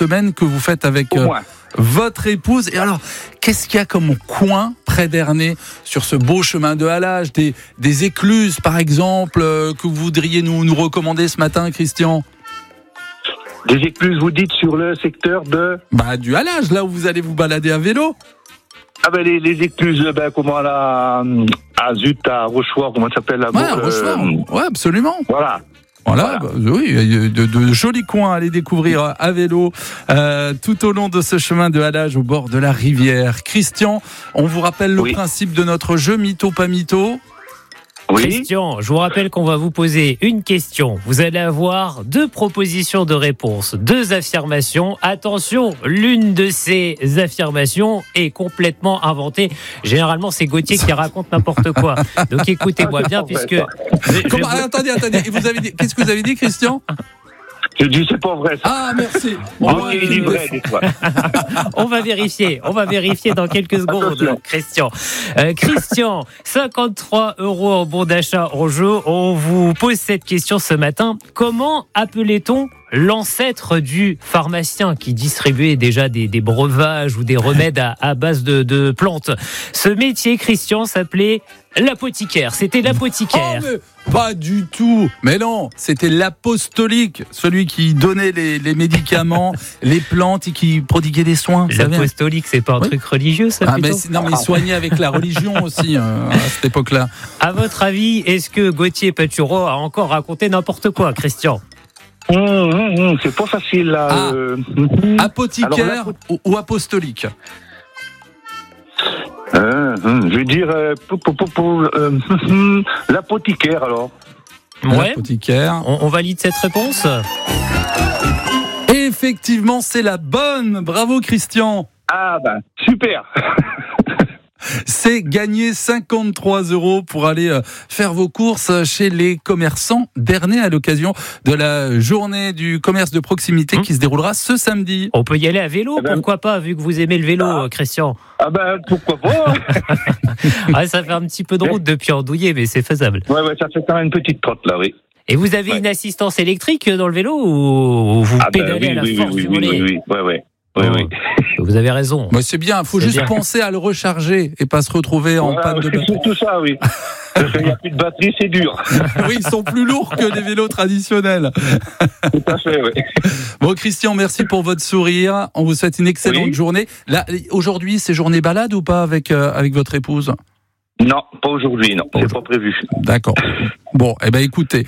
semaine que vous faites avec votre épouse. Et alors, qu'est-ce qu'il y a comme coin près d'Ernée sur ce beau chemin de halage, des écluses par exemple que vous voudriez nous recommander ce matin, Christian? Des écluses, vous dites, sur le secteur de... Du halage, là où vous allez vous balader à vélo. Ah ben les écluses, comment à Zut, à Rochefort, comment ça s'appelle là? Rochefort, absolument. Voilà. Oui, il y a de jolis coins à aller découvrir à vélo tout au long de ce chemin de halage au bord de la rivière. Christian, on vous rappelle le principe de notre jeu mytho pas mytho. Oui. Christian, je vous rappelle qu'on va vous poser une question. Vous allez avoir 2 propositions de réponse, 2 affirmations. Attention, l'une de ces affirmations est complètement inventée. Généralement, c'est Gauthier qui raconte n'importe quoi. Donc écoutez-moi bien, puisque... Attendez. Qu'est-ce que vous avez dit, Christian ? Je dis c'est pas vrai ça. Ah merci. Il dit vrai des fois. On va vérifier dans quelques secondes, Christian. Christian, 53 € en bon d'achat en jeu. On vous pose cette question ce matin. Comment appelait-on l'ancêtre du pharmacien qui distribuait déjà des breuvages ou des remèdes à base de plantes? Ce métier, Christian, s'appelait l'apothicaire. C'était l'apothicaire. Oh, mais pas du tout. Mais non, c'était l'apostolique, celui qui donnait les médicaments, les plantes et qui prodiguait des soins. L'apostolique, c'est pas un truc religieux, ça plutôt? Mais il soignait avec la religion aussi à cette époque-là. À votre avis, est-ce que Gauthier Patureau a encore raconté n'importe quoi, Christian? C'est pas facile là. Apothicaire ou apostolique? Je vais dire l'apothicaire alors. Ouais. L'apothicaire. On valide cette réponse? Effectivement, c'est la bonne. Bravo, Christian. Ah super. C'est gagner 53 € pour aller faire vos courses chez les commerçants d'Ernée à l'occasion de la journée du commerce de proximité qui se déroulera ce samedi. On peut y aller à vélo, pourquoi pas, vu que vous aimez le vélo, Christian? Pourquoi pas. Ça fait un petit peu de route depuis Andouillé, mais c'est faisable. Ouais, ça fait quand même une petite trotte là, oui. Et vous avez une assistance électrique dans le vélo ou vous pédalez à la force du volet? Oui. Vous avez raison. Mais c'est bien, il faut juste penser à le recharger et pas se retrouver en panne de batterie. C'est tout ça, oui. Il n'y a plus de batterie, c'est dur. Oui, ils sont plus lourds que les vélos traditionnels. Tout à fait, oui. Bon, Christian, merci pour votre sourire. On vous souhaite une excellente journée. Là, aujourd'hui, c'est journée balade ou pas avec votre épouse? Non, pas aujourd'hui, non. C'est pas prévu. D'accord. Bon, écoutez,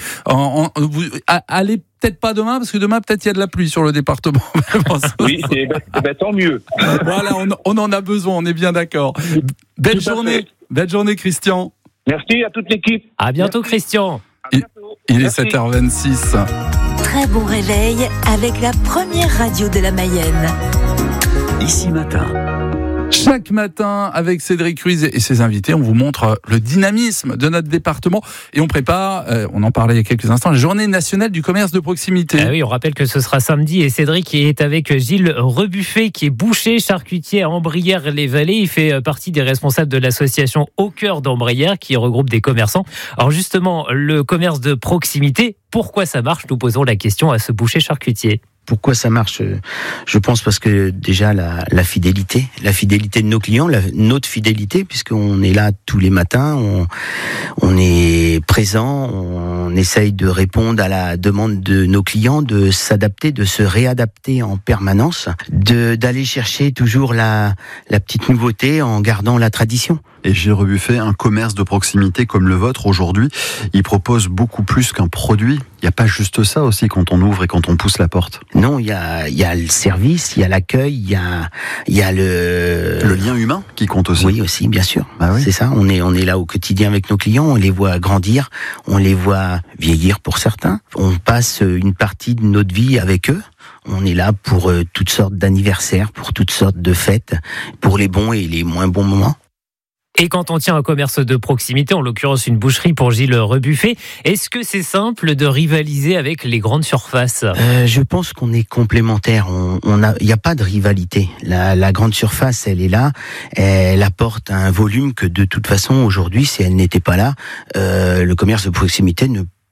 allez peut-être pas demain, parce que demain, peut-être il y a de la pluie sur le département. Oui, tant mieux. Voilà, on en a besoin, on est bien d'accord. Belle journée, Christian. Merci à toute l'équipe. À bientôt, Christian. Il est 7h26. Très bon réveil avec la première radio de la Mayenne. Ici Matin. Chaque matin, avec Cédric Ruiz et ses invités, on vous montre le dynamisme de notre département et on prépare, on en parlait il y a quelques instants, la journée nationale du commerce de proximité. Oui, on rappelle que ce sera samedi et Cédric est avec Gilles Rebuffet qui est boucher charcutier à Ambrières-les-Vallées. Il fait partie des responsables de l'association Au Cœur d'Ambrières qui regroupe des commerçants. Alors justement, le commerce de proximité, pourquoi ça marche? Nous posons la question à ce boucher charcutier. Pourquoi ça marche? Je pense parce que déjà la fidélité de nos clients, notre fidélité, puisqu'on est là tous les matins, on est présent, on essaye de répondre à la demande de nos clients, de s'adapter, de se réadapter en permanence, d'aller chercher toujours la petite nouveauté en gardant la tradition. Et Gilles Rebuffet, un commerce de proximité comme le vôtre aujourd'hui, il propose beaucoup plus qu'un produit. Il n'y a pas juste ça aussi quand on ouvre et quand on pousse la porte. Non, il y a le service, il y a l'accueil, il y a le lien humain qui compte aussi. Oui, aussi, bien sûr. Oui. C'est ça. On est là au quotidien avec nos clients. On les voit grandir, on les voit vieillir pour certains. On passe une partie de notre vie avec eux. On est là pour toutes sortes d'anniversaires, pour toutes sortes de fêtes, pour les bons et les moins bons moments. Et quand on tient un commerce de proximité, en l'occurrence une boucherie pour Gilles Rebuffet, est-ce que c'est simple de rivaliser avec les grandes surfaces? Je pense qu'on est complémentaires. Il n'y a pas de rivalité. La grande surface, elle est là. Elle apporte un volume que de toute façon aujourd'hui, si elle n'était pas là, le commerce de proximité ne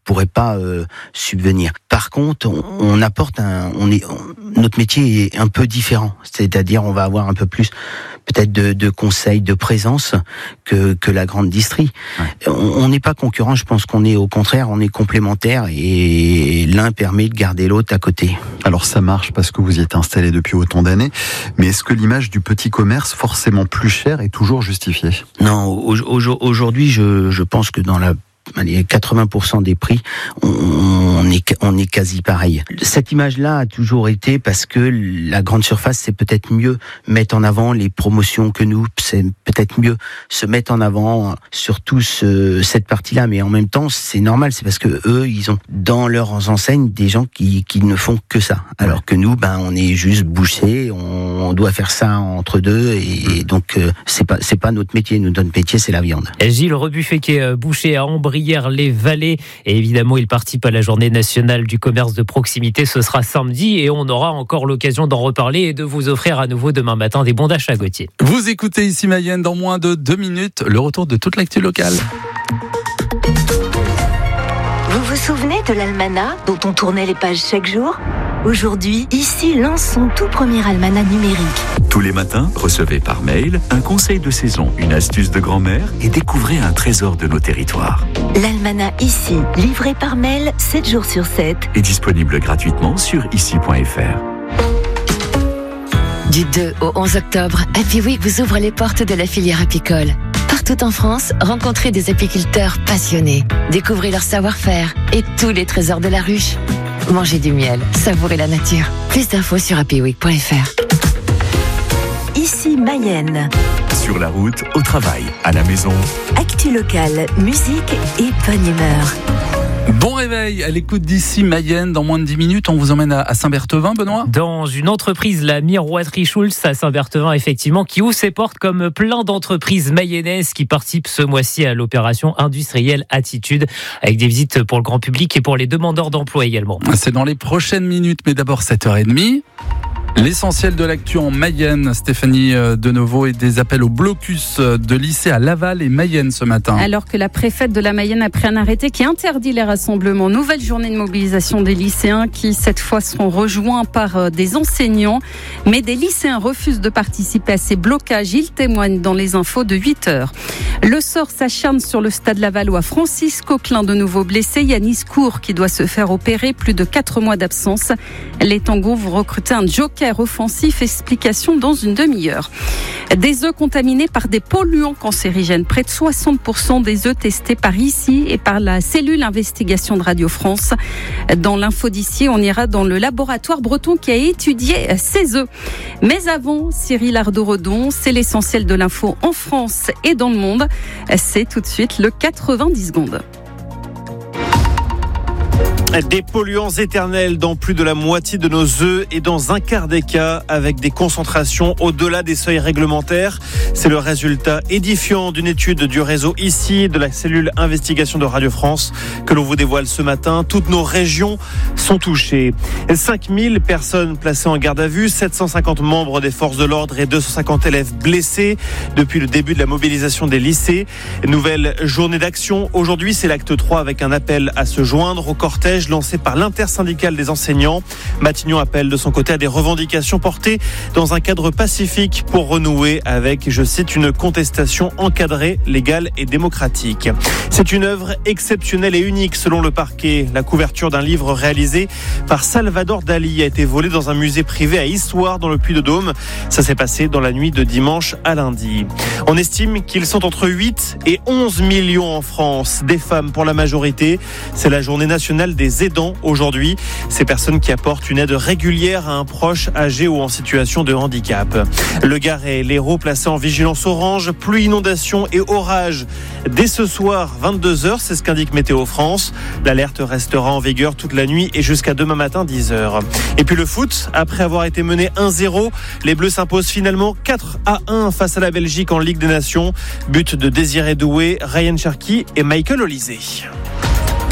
pourrait pas subvenir. Par contre, on apporte notre métier est un peu différent, c'est-à-dire on va avoir un peu plus peut-être de conseils, de présence que la grande distrie. Ouais. On n'est pas concurrent, je pense qu'on est au contraire, on est complémentaires et l'un permet de garder l'autre à côté. Alors ça marche parce que vous y êtes installé depuis autant d'années, mais est-ce que l'image du petit commerce forcément plus cher est toujours justifiée ? Non, aujourd'hui je pense que dans la 80% des prix, on est quasi pareil. Cette image-là a toujours été parce que la grande surface, c'est peut-être mieux mettre en avant les promotions que nous, c'est peut-être mieux se mettre en avant surtout cette partie-là, mais en même temps, c'est normal, c'est parce que eux, ils ont dans leurs enseignes des gens qui ne font que ça, alors que nous, on est juste bouchers, on doit faire ça entre deux, et donc c'est pas notre métier. Notre métier, c'est la viande. Et Gilles Rebuffet qui est boucher à Ambrières-les-Vallées, et évidemment il participe à la journée nationale du commerce de proximité. Ce sera samedi et on aura encore l'occasion d'en reparler et de vous offrir à nouveau demain matin des bons d'achat, Gauthier. Vous écoutez ici Mayenne, dans moins de 2 minutes, le retour de toute l'actu locale. Vous vous souvenez de l'almanach dont on tournait les pages chaque jour ? Aujourd'hui, ici lance son tout premier almanach numérique. Tous les matins, recevez par mail un conseil de saison, une astuce de grand-mère et découvrez un trésor de nos territoires. L'almanach ici, livré par mail 7 jours sur 7. Est disponible gratuitement sur ici.fr. Du 2 au 11 octobre, Happy Week vous ouvre les portes de la filière apicole. Partout en France, rencontrez des apiculteurs passionnés. Découvrez leur savoir-faire et tous les trésors de la ruche. Mangez du miel, savourez la nature. Plus d'infos sur happyweek.fr. Ici Mayenne. Sur la route, au travail, à la maison. Actu locale, musique et bonne humeur. Bon réveil à l'écoute d'ici Mayenne. Dans moins de 10 minutes, on vous emmène à Saint-Berthevin, Benoît. Dans une entreprise, la Miroiterie Schulz à Saint-Berthevin, effectivement, qui ouvre ses portes comme plein d'entreprises mayennaises qui participent ce mois-ci à l'opération industrielle Attitude, avec des visites pour le grand public et pour les demandeurs d'emploi également. C'est dans les prochaines minutes, mais d'abord 7h30. L'essentiel de l'actu en Mayenne, Stéphanie Deneuveau, et des appels au blocus de lycées à Laval et Mayenne ce matin. Alors que la préfète de la Mayenne a pris un arrêté qui interdit les rassemblements. Nouvelle journée de mobilisation des lycéens qui cette fois seront rejoints par des enseignants. Mais des lycéens refusent de participer à ces blocages. Ils témoignent dans les infos de 8h. Le sort s'acharne sur le stade lavallois. Francis Coquelin de nouveau blessé. Yanis Cour qui doit se faire opérer. Plus de 4 mois d'absence. Les Tangos vont recruter un joker offensif, explication dans une demi-heure. Des œufs contaminés par des polluants cancérigènes. Près de 60% des œufs testés par ici et par la cellule investigation de Radio France. Dans l'info d'ici, on ira dans le laboratoire breton qui a étudié ces œufs. Mais avant, Cyril Ardo-Redon, c'est l'essentiel de l'info en France et dans le monde. C'est tout de suite le 90 secondes. Des polluants éternels dans plus de la moitié de nos œufs et dans un quart des cas avec des concentrations au-delà des seuils réglementaires. C'est le résultat édifiant d'une étude du réseau ICI de la cellule investigation de Radio France que l'on vous dévoile ce matin. Toutes nos régions sont touchées. 5000 personnes placées en garde à vue, 750 membres des forces de l'ordre et 250 élèves blessés depuis le début de la mobilisation des lycées. Nouvelle journée d'action. Aujourd'hui, c'est l'acte 3 avec un appel à se joindre au cortège lancé par l'intersyndicale des enseignants. Matignon appelle de son côté à des revendications portées dans un cadre pacifique pour renouer avec, je cite, une contestation encadrée, légale et démocratique. C'est une œuvre exceptionnelle et unique selon le parquet. La couverture d'un livre réalisé par Salvador Dali a été volée dans un musée privé à Issoire dans le Puy-de-Dôme. Ça s'est passé dans la nuit de dimanche à lundi. On estime qu'ils sont entre 8 et 11 millions en France, des femmes pour la majorité. C'est la journée nationale des aidants aujourd'hui. Ces personnes qui apportent une aide régulière à un proche âgé ou en situation de handicap. Le Gard et l'Hérault placés en vigilance orange, pluie, inondation et orage. Dès ce soir, 22h, c'est ce qu'indique Météo France. L'alerte restera en vigueur toute la nuit et jusqu'à demain matin, 10h. Et puis le foot, après avoir été mené 1-0, les Bleus s'imposent finalement 4-1 face à la Belgique en Ligue des Nations. But de Désiré Doué, Ryan Cherki et Michael Olysée.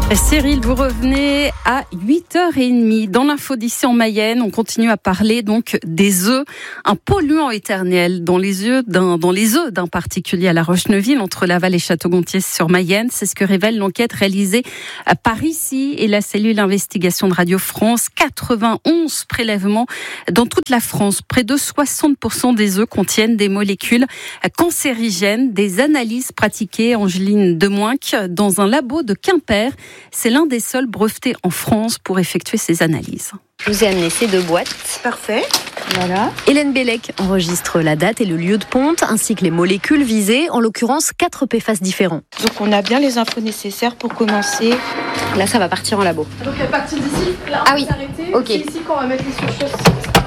Cyril, vous revenez à 8h30 dans l'info d'ici en Mayenne. On continue à parler donc des œufs, un polluant éternel dans les œufs d'un particulier à La Roche-Neuville entre Laval et Château-Gontier sur Mayenne. C'est ce que révèle l'enquête réalisée par ici et la cellule d'investigation de Radio France. 91 prélèvements dans toute la France. Près de 60% des œufs contiennent des molécules cancérigènes. Des analyses pratiquées, Angeline Demoinck, dans un labo de Quimper. C'est l'un des seuls brevetés en France pour effectuer ces analyses. Je vous ai amené ces 2 boîtes. Parfait. Voilà. Hélène Bellec enregistre la date et le lieu de ponte, ainsi que les molécules visées, en l'occurrence 4 PFAS différents. Donc on a bien les infos nécessaires pour commencer. Là, ça va partir en labo. Donc à partir d'ici, là, on va s'arrêter. Ok. C'est ici qu'on va mettre les surchausses.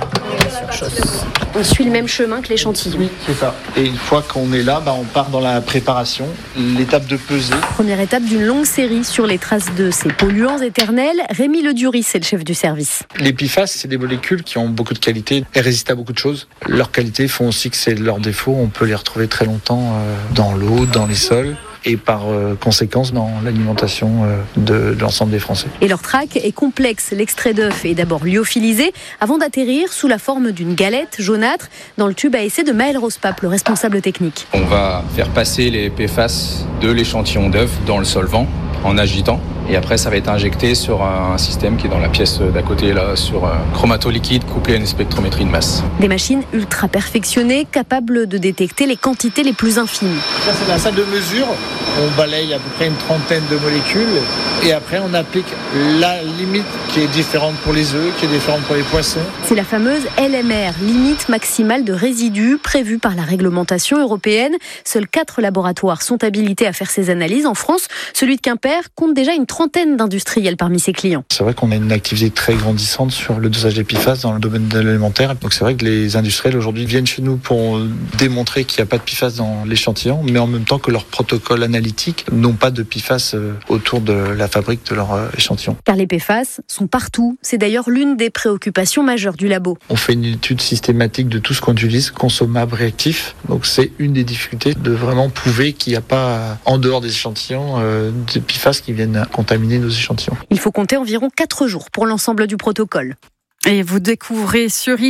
On suit le même chemin que l'échantillon. Oui, c'est ça. Et une fois qu'on est là, on part dans la préparation, l'étape de pesée. Première étape d'une longue série sur les traces de ces polluants éternels. Rémi Leduris, c'est le chef du service. Les PFAS, c'est des molécules qui ont beaucoup de qualités et résistent à beaucoup de choses. Leurs qualités font aussi que c'est leurs défauts. On peut les retrouver très longtemps dans l'eau, dans les sols. Et par conséquence dans l'alimentation de l'ensemble des Français. Et leur traque est complexe. L'extrait d'œuf est d'abord lyophilisé avant d'atterrir sous la forme d'une galette jaunâtre dans le tube à essai de Maël Rospap, le responsable technique. On va faire passer les PFAS de l'échantillon d'œuf dans le solvant en agitant. Et après, ça va être injecté sur un système qui est dans la pièce d'à côté, là, sur un chromatoliquide couplé à une spectrométrie de masse. Des machines ultra perfectionnées, capables de détecter les quantités les plus infimes. Ça, c'est la salle de mesure. On balaye à peu près une trentaine de molécules. Et après, on applique la limite qui est différente pour les œufs, qui est différente pour les poissons. C'est la fameuse LMR, limite maximale de résidus, prévue par la réglementation européenne. Seuls 4 laboratoires sont habilités à faire ces analyses. En France, celui de Quimper compte déjà une trentaine d'industriels parmi ses clients. C'est vrai qu'on a une activité très grandissante sur le dosage des PFAS dans le domaine de l'alimentaire. Donc c'est vrai que les industriels aujourd'hui viennent chez nous pour démontrer qu'il n'y a pas de PFAS dans l'échantillon, mais en même temps que leurs protocoles analytiques n'ont pas de PFAS autour de la fabrique de leur échantillon. Car les PFAS sont partout. C'est d'ailleurs l'une des préoccupations majeures du labo. On fait une étude systématique de tout ce qu'on utilise, consommable, réactif. Donc c'est une des difficultés de vraiment prouver qu'il n'y a pas, en dehors des échantillons, de PFAS qui viennent contaminer nos échantillons. Il faut compter environ 4 jours pour l'ensemble du protocole. Et vous découvrez sur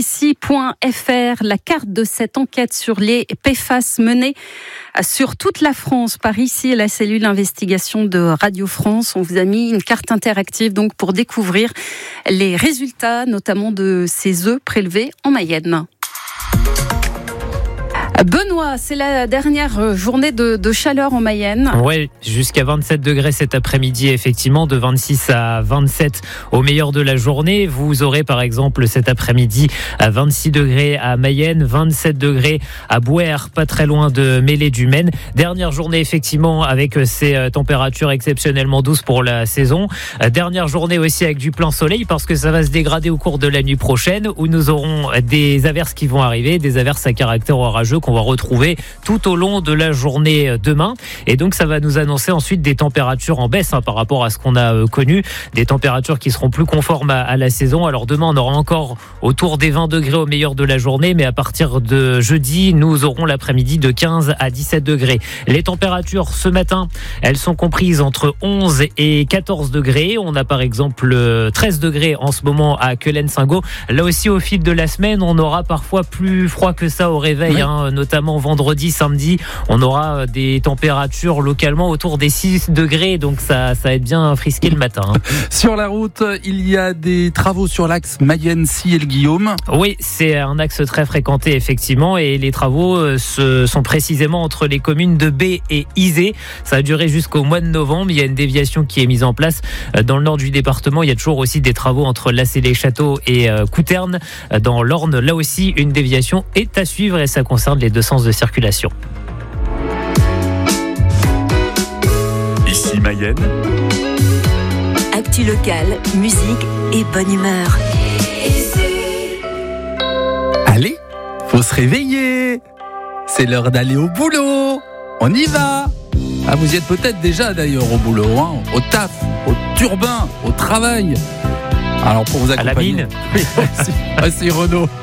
ici.fr la carte de cette enquête sur les PFAS menée sur toute la France par ici et la cellule d'investigation de Radio France. On vous a mis une carte interactive donc pour découvrir les résultats, notamment de ces œufs prélevés en Mayenne. Benoît, c'est la dernière journée de chaleur en Mayenne. Oui, jusqu'à 27 degrés cet après-midi, effectivement, de 26 à 27 au meilleur de la journée. Vous aurez par exemple cet après-midi à 26 degrés à Mayenne, 27 degrés à Bouers, pas très loin de Mêlée-du-Maine. Dernière journée effectivement avec ces températures exceptionnellement douces pour la saison. Dernière journée aussi avec du plein soleil parce que ça va se dégrader au cours de la nuit prochaine où nous aurons des averses qui vont arriver, des averses à caractère orageux qu'on va retrouver tout au long de la journée demain. Et donc ça va nous annoncer ensuite des températures en baisse par rapport à ce qu'on a connu, des températures qui seront plus conformes à la saison. Alors demain on aura encore autour des 20 degrés au meilleur de la journée, mais à partir de jeudi nous aurons l'après-midi de 15 à 17 degrés. Les températures ce matin, elles sont comprises entre 11 et 14 degrés. On a par exemple 13 degrés en ce moment à Quelen-Singot. Là aussi au fil de la semaine on aura parfois plus froid que ça au réveil, notamment vendredi, samedi, on aura des températures localement autour des 6 degrés, donc ça va être bien frisqué le matin. Sur la route, il y a des travaux sur l'axe Mayenne-Ciel-Guillaume. Oui, c'est un axe très fréquenté effectivement, et les travaux sont précisément entre les communes de Bé et Izé. Ça a duré jusqu'au mois de novembre. Il y a une déviation qui est mise en place dans le nord du département. Il y a toujours aussi des travaux entre Lassay-les-Châteaux et Couterne dans l'Orne. Là aussi, une déviation est à suivre et ça concerne les deux sens de circulation. Ici Mayenne. Actu locale, musique et bonne humeur. Allez, faut se réveiller. C'est l'heure d'aller au boulot. On y va. Ah, vous y êtes peut-être déjà d'ailleurs au boulot, au taf, au turbin, au travail. Alors pour vous accompagner. À la mine. Oui, voici Renaud.